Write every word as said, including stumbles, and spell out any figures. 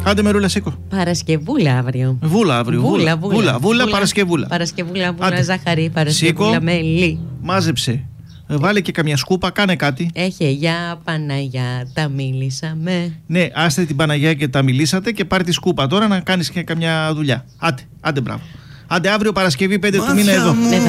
Άντε Μερούλα, σήκω. Παρασκευούλα αύριο. Βούλα αύριο. Βούλα, βούλα, βούλα, βούλα Παρασκευούλα. Παρασκευούλα, βούλα, Άντε. ζάχαρη, Παρασκευούλα, μέλι. Μάζεψε. Βάλε και καμιά σκούπα, κάνε κάτι. Έχει για Παναγιά, τα μίλησαμε. Ναι, άστε την Παναγιά και τα μιλήσατε και πάρε τη σκούπα τώρα να κάνεις και καμιά δουλειά. Άντε, άντε μπράβο. Άντε αύριο Παρασκευή πέντε του μήνα εδώ.